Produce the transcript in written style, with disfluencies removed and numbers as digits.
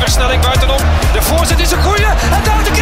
versnelling buitenom. De voorzet is een goeie. En daar de